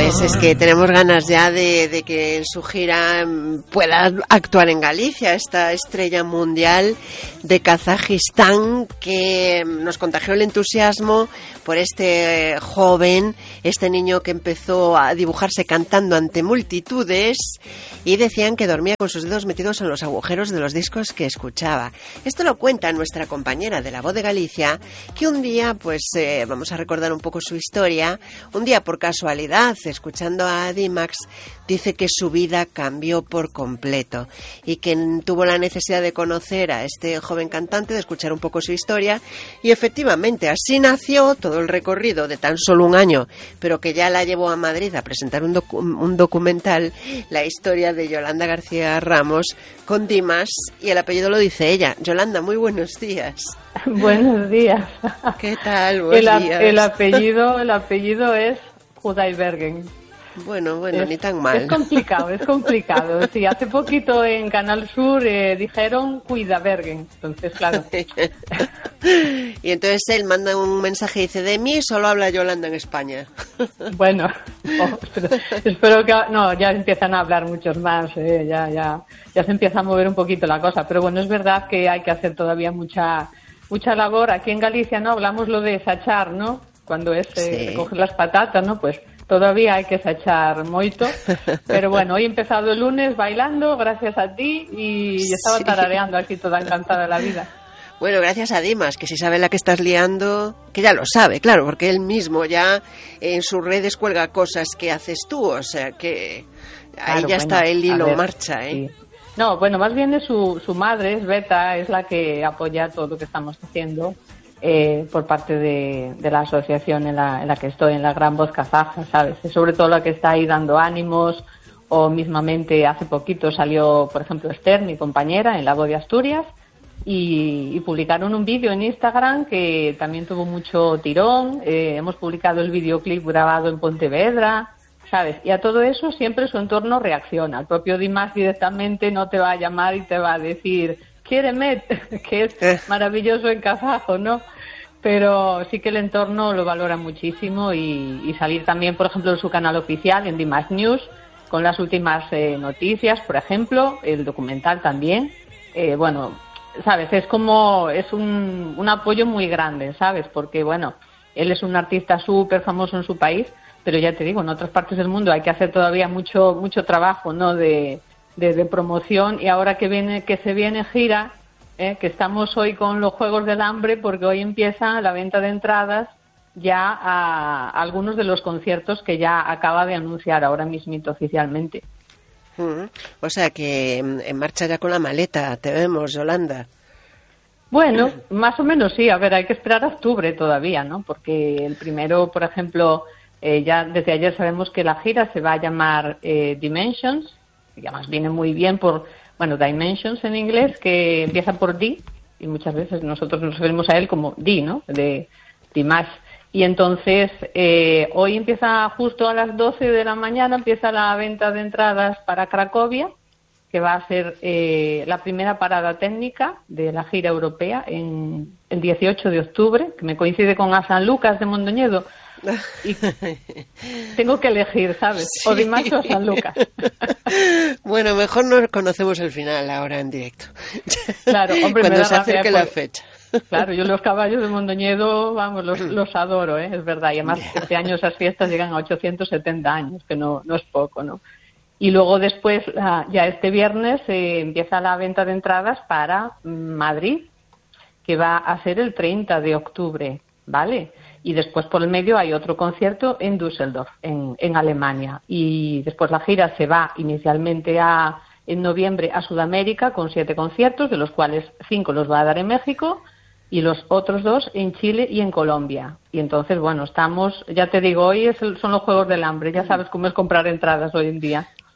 Es que tenemos ganas ya de que en su gira pueda actuar en Galicia, esta estrella mundial de Kazajistán que nos contagió el entusiasmo por este joven, este niño que empezó a dibujarse cantando ante multitudes y decían que dormía con sus dedos metidos en los agujeros de los discos que escuchaba. Esto lo cuenta nuestra compañera de La Voz de Galicia, que un día, vamos a recordar un poco su historia, un día por casualidad, escuchando a Dimax, dice que su vida cambió por completo y que tuvo la necesidad de conocer a este joven cantante, de escuchar un poco su historia y efectivamente así nació todo el recorrido de tan solo un año, pero que ya la llevó a Madrid a presentar un documental, la historia de Yolanda García Ramos con Dimas, y el apellido lo dice ella. Yolanda, muy buenos días. Buenos días. ¿Qué tal? Buenos días. El apellido es Judaibergen. Bueno, ni tan mal. Es complicado. Sí, hace poquito en Canal Sur dijeron Cuidabergen, entonces claro. Y entonces él manda un mensaje y dice, de mí solo habla Yolanda en España. Bueno, espero que... No, ya empiezan a hablar muchos más, ya se empieza a mover un poquito la cosa, pero bueno, es verdad que hay que hacer todavía mucha labor. Aquí en Galicia, ¿no? Hablamos lo de sachar, ¿no? Cuando es recoger las patatas, ¿no? Pues todavía hay que sachar moito, pero bueno, hoy he empezado el lunes bailando, gracias a ti, y estaba tarareando aquí toda encantada de la vida. Bueno, gracias a Dimas, que si sabe la que estás liando, que ya lo sabe, claro, porque él mismo ya en sus redes cuelga cosas que haces tú, o sea que ahí ya está el hilo en marcha, ¿eh? Sí. No, bueno, más bien es su madre, es Beta, es la que apoya todo lo que estamos haciendo. Por parte de la asociación en la que estoy, en la Gran Voz Kazaja, ¿sabes? Es sobre todo la que está ahí dando ánimos, o mismamente hace poquito salió, por ejemplo, Esther, mi compañera, en La Voz de Asturias, y publicaron un vídeo en Instagram que también tuvo mucho tirón. Hemos publicado el videoclip grabado en Pontevedra, ¿sabes? Y a todo eso siempre su entorno reacciona. El propio Dimas directamente no te va a llamar y te va a decir quiéreme, que es maravilloso en kazajo, ¿no? Pero sí que el entorno lo valora muchísimo y salir también, por ejemplo, en su canal oficial, en Dimas News, con las últimas noticias, por ejemplo, el documental también. Bueno, ¿sabes? Es un apoyo muy grande, ¿sabes? Porque, bueno, él es un artista súper famoso en su país, pero ya te digo, en otras partes del mundo hay que hacer todavía mucho trabajo, ¿no? De promoción, y ahora que se viene gira, que estamos hoy con los Juegos del Hambre, porque hoy empieza la venta de entradas ya a algunos de los conciertos que ya acaba de anunciar ahora mismito oficialmente. O sea que en marcha ya con la maleta, te vemos, Yolanda. Bueno, más o menos sí, a ver, hay que esperar a octubre todavía, ¿no? Porque el primero, por ejemplo, ya desde ayer sabemos que la gira se va a llamar Dimensions, y además viene muy bien por, Dimensions en inglés, que empieza por D, y muchas veces nosotros nos referimos a él como D, ¿no? De Dimash. Y entonces, hoy empieza justo a las 12 de la mañana, empieza la venta de entradas para Cracovia, que va a ser la primera parada técnica de la gira europea el 18 de octubre, que me coincide con a San Lucas de Mondoñedo. Y tengo que elegir, ¿sabes? Sí. O Dimash o San Lucas. Bueno, mejor nos conocemos el final ahora en directo. Claro, hombre, cuando se acerque la fecha. Claro, yo los caballos de Mondoñedo, vamos, los adoro, es verdad. Y además este año esas fiestas llegan a 870 años, que no es poco, ¿no? Y luego después, ya este viernes, empieza la venta de entradas para Madrid, que va a ser el 30 de octubre, ¿vale? Y después por el medio hay otro concierto en Düsseldorf, en Alemania. Y después la gira se va inicialmente en noviembre a Sudamérica con 7 conciertos, de los cuales 5 los va a dar en México y los otros 2 en Chile y en Colombia. Y entonces, bueno, estamos, ya te digo, hoy son los Juegos del Hambre, ya sabes cómo es comprar entradas hoy en día.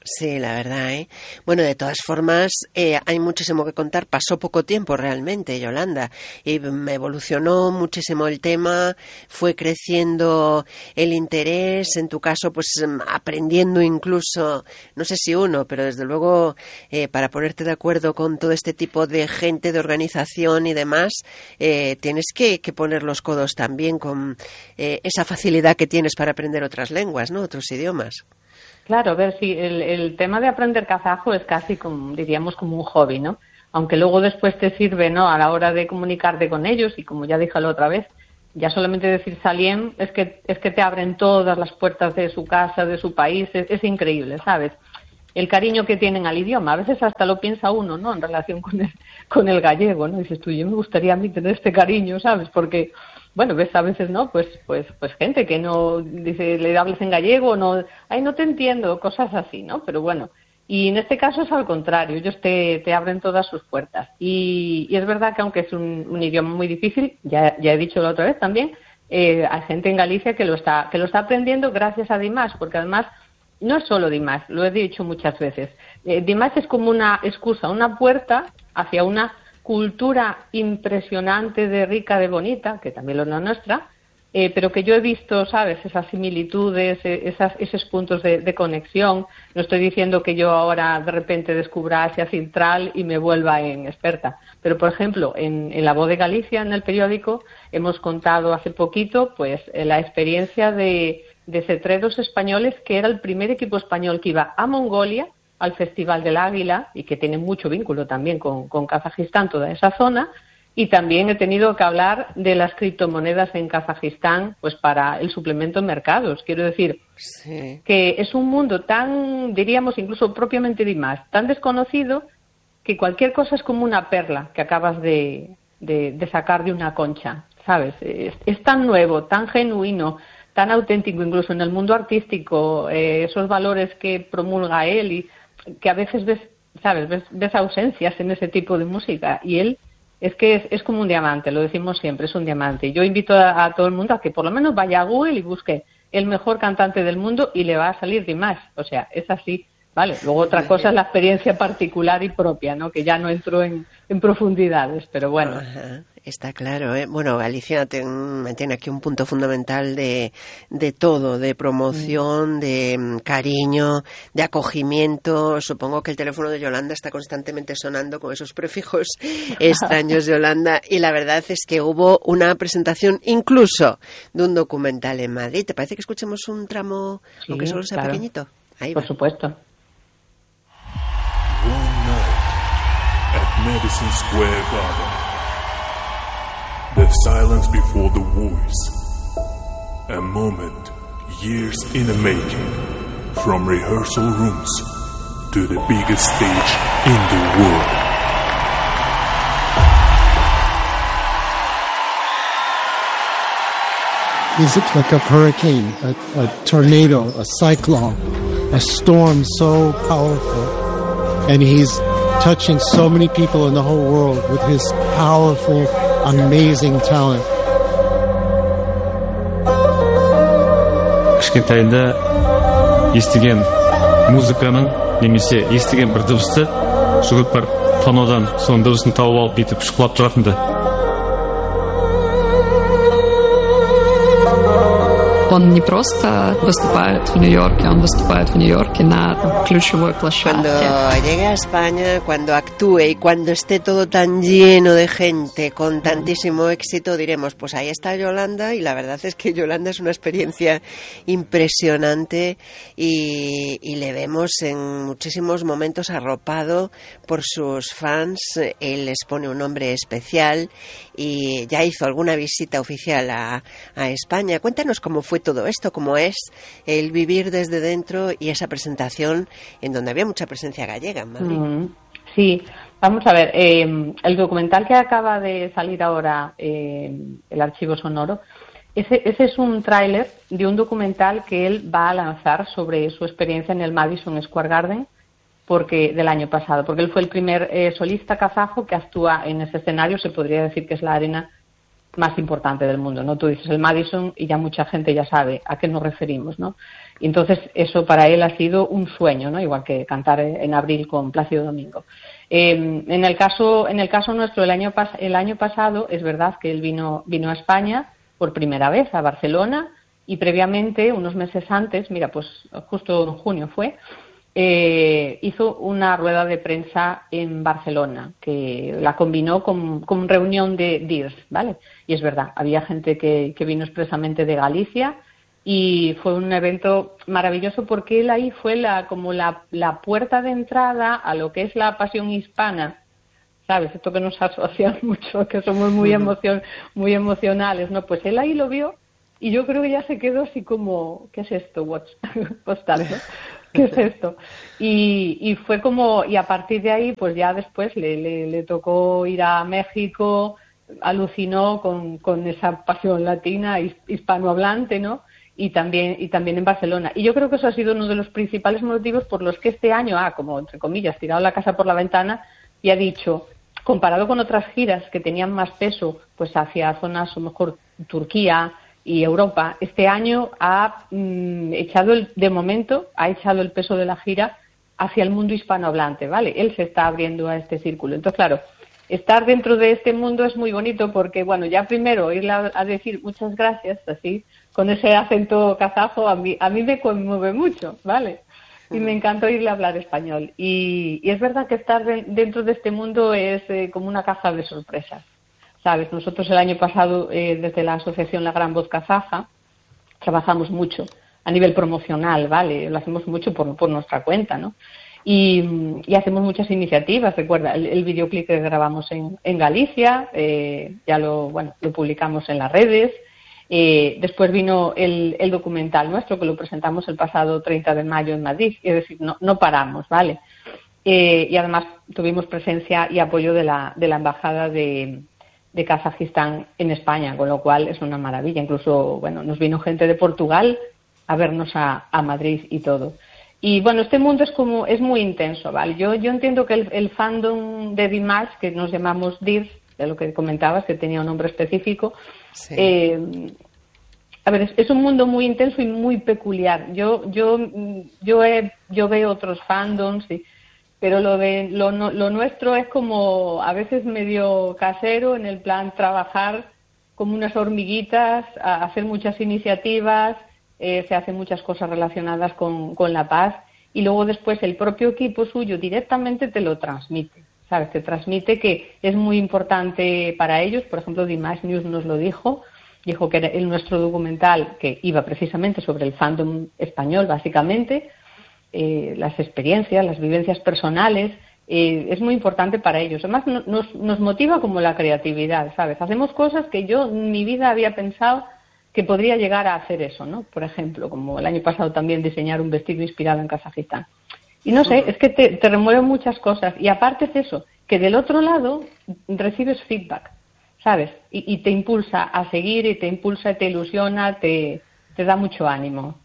Sí, la verdad, ¿eh? Bueno, de todas formas, hay muchísimo que contar. Pasó poco tiempo realmente, Yolanda, y me evolucionó muchísimo el tema, fue creciendo el interés, en tu caso, pues aprendiendo incluso, no sé si uno, pero desde luego, para ponerte de acuerdo con todo este tipo de gente, de organización y demás, tienes que poner los codos también con esa facilidad que tienes para aprender otras lenguas, ¿no? Otros idiomas. Claro, a ver, sí, el tema de aprender kazajo es casi como, diríamos, como un hobby, ¿no? Aunque luego después te sirve, ¿no? A la hora de comunicarte con ellos, y como ya dije la otra vez, ya solamente decir Saliem es que te abren todas las puertas de su casa, de su país, es increíble, ¿sabes? El cariño que tienen al idioma, a veces hasta lo piensa uno, ¿no? En relación con el gallego, ¿no? Dices tú, yo me gustaría a mí tener este cariño, ¿sabes? Porque bueno, ves a veces, ¿no? Pues gente que no dice, le hables en gallego, no, ay, no te entiendo, cosas así, ¿no? Pero bueno, y en este caso es al contrario, ellos te abren todas sus puertas. Y es verdad que aunque es un idioma muy difícil, ya he dicho la otra vez también, hay gente en Galicia que lo está aprendiendo gracias a Dimash, porque además no es solo Dimash, lo he dicho muchas veces. Dimash es como una excusa, una puerta hacia una cultura impresionante, de rica, de bonita, que también lo es la nuestra, pero que yo he visto, ¿sabes?, esas similitudes, esos puntos de conexión. No estoy diciendo que yo ahora de repente descubra Asia Central y me vuelva en experta, pero por ejemplo, en La Voz de Galicia, en el periódico, hemos contado hace poquito pues la experiencia de cetreros españoles, que era el primer equipo español que iba a Mongolia al Festival del Águila, y que tiene mucho vínculo también con Kazajistán, toda esa zona. Y también he tenido que hablar de las criptomonedas en Kazajistán, pues para el suplemento en mercados. Quiero decir, sí, que es un mundo tan, diríamos, incluso propiamente Dimash, tan desconocido, que cualquier cosa es como una perla que acabas de sacar de una concha, ¿sabes? Es tan nuevo, tan genuino, tan auténtico, incluso en el mundo artístico, esos valores que promulga él, y que a veces ves, ¿sabes?, ves ausencias en ese tipo de música, y él es que es como un diamante, lo decimos siempre, es un diamante. Yo invito a todo el mundo a que por lo menos vaya a Google y busque el mejor cantante del mundo, y le va a salir Dimash, o sea, es así, ¿vale? Luego otra cosa es la experiencia particular y propia, ¿no?, que ya no entro en profundidades, pero bueno. Ajá. Está claro, ¿eh? Bueno, Galicia tiene aquí un punto fundamental de todo, de promoción, de cariño, de acogimiento. Supongo que el teléfono de Yolanda está constantemente sonando con esos prefijos extraños de Yolanda, y la verdad es que hubo una presentación incluso de un documental en Madrid. ¿Te parece que escuchemos un tramo, sí, aunque solo sea pequeñito? Ahí va. Por supuesto. One night at Madison Square Garden. The silence before the voice. A moment, years in the making. From rehearsal rooms to the biggest stage in the world. Is it like a hurricane, a tornado, a cyclone, a storm so powerful? And he's touching so many people in the whole world with his powerful, amazing talent. Кішкентайында естіген музыканың немесе естіген бір дыбысты жүгіріп барып фонодан соның дыбысын тауып алып бүйтіп шұқылап тұратынды. Он не просто выступает в Нью-Йорке, он выступает в Нью-Йорке на ключевой площадке. Cuando llegue a España, cuando actúe y cuando esté todo tan lleno de gente, con tantísimo éxito, diremos, pues ahí está Yolanda, y la verdad es que Yolanda es una experiencia impresionante, y le vemos en muchísimos momentos arropado por sus fans. Él les pone un nombre especial y ya hizo alguna visita oficial a España. Cuéntanos cómo fue todo esto, cómo es el vivir desde dentro y esa presentación en donde había mucha presencia gallega en Madrid. Sí, vamos a ver, el documental que acaba de salir ahora, el archivo sonoro, ese es un tráiler de un documental que él va a lanzar sobre su experiencia en el Madison Square Garden del año pasado, porque él fue el primer solista kazajo que actúa en ese escenario. Se podría decir que es la arena más importante del mundo, ¿no? Tú dices el Madison y ya mucha gente ya sabe a qué nos referimos, ¿no? Y entonces eso para él ha sido un sueño, ¿no? Igual que cantar en abril con Plácido Domingo. En el caso nuestro, el año pasado es verdad que él vino a España por primera vez, a Barcelona, y previamente, unos meses antes, mira, pues justo en junio fue, hizo una rueda de prensa en Barcelona, que la combinó con reunión de DIRS, ¿vale? Y es verdad, había gente que vino expresamente de Galicia, y fue un evento maravilloso porque él ahí fue como la puerta de entrada a lo que es la pasión hispana, ¿sabes? Esto que nos asocia mucho, que somos muy emocionales, ¿no? Pues él ahí lo vio y yo creo que ya se quedó así como, ¿qué es esto? What's that, ¿no? ¿Qué es esto? Y fue como, y a partir de ahí, pues ya después le tocó ir a México, alucinó con esa pasión latina, hispanohablante, ¿no? Y también en Barcelona. Y yo creo que eso ha sido uno de los principales motivos por los que este año como entre comillas, tirado la casa por la ventana y ha dicho, comparado con otras giras que tenían más peso, pues hacia zonas, a lo mejor Turquía y Europa, este año ha echado el peso de la gira hacia el mundo hispanohablante, ¿vale? Él se está abriendo a este círculo. Entonces, claro, estar dentro de este mundo es muy bonito porque, bueno, ya primero irle a decir muchas gracias, así, con ese acento kazajo, a mí me conmueve mucho, ¿vale? Y me encanta oírle hablar español. Y es verdad que estar dentro de este mundo es como una caja de sorpresas, ¿sabes? Nosotros el año pasado, desde la asociación La Gran Voz Kazaja, trabajamos mucho a nivel promocional, ¿vale? Lo hacemos mucho por nuestra cuenta, ¿no? Y hacemos muchas iniciativas. Recuerda, el videoclip que grabamos en Galicia, ya lo publicamos en las redes. Después vino el documental nuestro, que lo presentamos el pasado 30 de mayo en Madrid. Es decir, no paramos, ¿vale? Y además tuvimos presencia y apoyo de la Embajada de Kazajistán en España, con lo cual es una maravilla. Incluso, bueno, nos vino gente de Portugal a vernos a Madrid y todo. Y bueno, este mundo es muy intenso, ¿vale? Yo entiendo que el fandom de Dimash, que nos llamamos DIRS, de lo que comentabas, que tenía un nombre específico, sí. A ver, es un mundo muy intenso y muy peculiar. Yo veo otros fandoms, pero lo nuestro es como a veces medio casero, en el plan trabajar como unas hormiguitas, hacer muchas iniciativas. Se hacen muchas cosas relacionadas con la paz y luego después el propio equipo suyo directamente te lo transmite, ¿sabes? Te transmite que es muy importante para ellos. Por ejemplo, Dimash News nos lo dijo que era nuestro documental, que iba precisamente sobre el fandom español, básicamente, las experiencias, las vivencias personales, es muy importante para ellos. Además, nos motiva como la creatividad, ¿sabes? Hacemos cosas que yo en mi vida había pensado que podría llegar a hacer eso, ¿no? Por ejemplo, como el año pasado también diseñar un vestido inspirado en Kazajistán. Y no sé, es que te remueve muchas cosas. Y aparte es eso, que del otro lado recibes feedback, ¿sabes? Y te impulsa a seguir, y te impulsa, te ilusiona, te da mucho ánimo.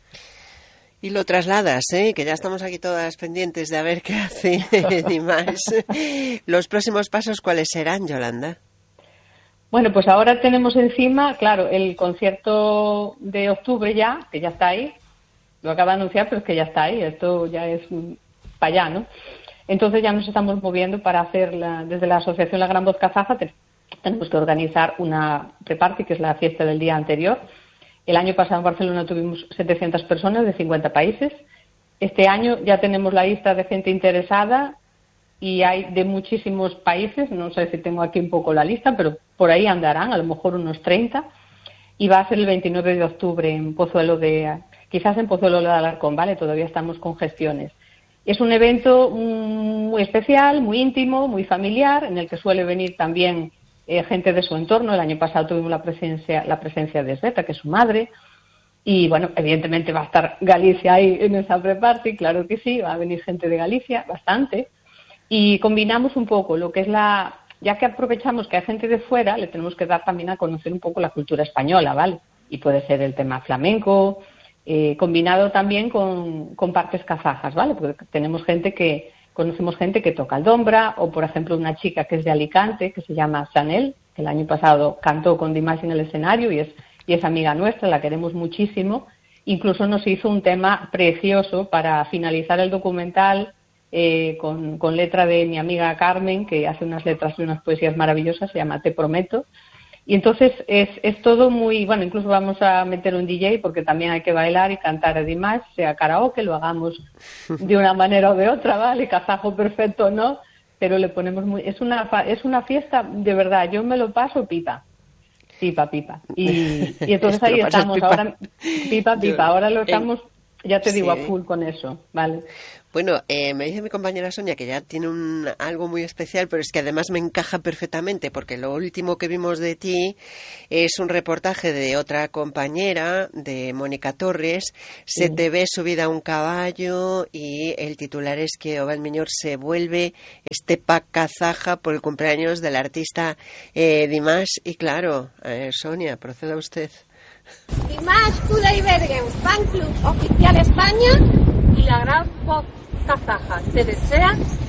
Y lo trasladas, que ya estamos aquí todas pendientes de a ver qué hace Dimash. ¿Los próximos pasos cuáles serán, Yolanda? Bueno, pues ahora tenemos encima, claro, el concierto de octubre ya, que ya está ahí. Lo acaba de anunciar, pero es que ya está ahí. Esto ya es para allá, ¿no? Entonces ya nos estamos moviendo para hacer, desde la asociación La Gran Voz Kazaja, tenemos que organizar una pre-party, que es la fiesta del día anterior. El año pasado en Barcelona tuvimos 700 personas de 50 países. Este año ya tenemos la lista de gente interesada y hay de muchísimos países. No sé si tengo aquí un poco la lista, pero por ahí andarán, a lo mejor unos 30. Y va a ser el 29 de octubre en Pozuelo quizás en Pozuelo de Alarcón, ¿vale? Todavía estamos con gestiones. Es un evento muy especial, muy íntimo, muy familiar, en el que suele venir también gente de su entorno. El año pasado tuvimos la presencia de Sveta, que es su madre. Y bueno, evidentemente va a estar Galicia ahí en esa pre-party, claro que sí, va a venir gente de Galicia, bastante. Y combinamos un poco lo que es ya que aprovechamos que hay gente de fuera, le tenemos que dar también a conocer un poco la cultura española, ¿vale? Y puede ser el tema flamenco, combinado también con partes kazajas, ¿vale? Porque tenemos gente conocemos gente que toca el dombra, o por ejemplo una chica que es de Alicante, que se llama Chanel, que el año pasado cantó con Dimash en el escenario y es amiga nuestra, la queremos muchísimo. Incluso nos hizo un tema precioso para finalizar el documental, con letra de mi amiga Carmen, que hace unas letras y unas poesías maravillosas, se llama Te Prometo. Y entonces es todo muy, bueno, incluso vamos a meter un DJ porque también hay que bailar y cantar a Dimash, sea karaoke, lo hagamos de una manera o de otra, ¿vale? Kazajo perfecto, ¿no? Pero le ponemos es una fiesta, de verdad, yo me lo paso pipa. Pipa. Y entonces ahí estamos, pipa. Ahora pipa, ahora lo estamos, ya te digo, a full con eso, ¿vale? Bueno, me dice mi compañera Sonia que ya tiene algo muy especial, pero es que además me encaja perfectamente, porque lo último que vimos de ti es un reportaje de otra compañera, de Mónica Torres, sí. Se te ve subida a un caballo y el titular es que Oval Miñor se vuelve estepa kazaja por el cumpleaños del artista Dimash. Y claro, Sonia, proceda usted. Dimash Kudaibergen, Fan Club Oficial España y la gran pop kazaja te desean